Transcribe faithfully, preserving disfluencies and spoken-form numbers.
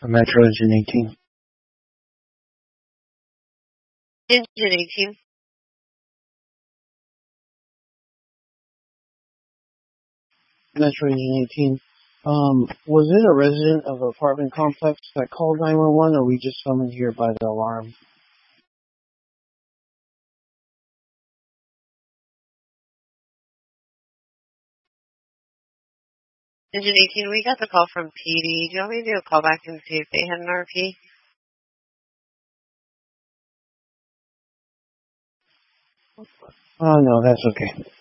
Metro Engine eighteen. Engine eighteen. Metro Engine eighteen. Um, was it a resident of the apartment complex that called nine one one, or we just summoned here by the alarm? Engine eighteen, we got the call from P D. Do you want me to do a call back and see if they had an R P? Oh, no, that's okay.